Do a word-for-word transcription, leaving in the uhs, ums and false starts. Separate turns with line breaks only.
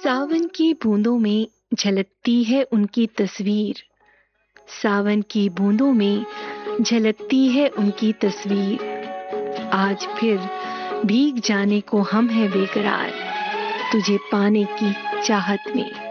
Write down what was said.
सावन की बूंदों में झलकती है उनकी तस्वीर। सावन की बूंदों में झलकती है उनकी तस्वीर। आज फिर भीग जाने को हम हैं बेकरार, तुझे पाने की चाहत में।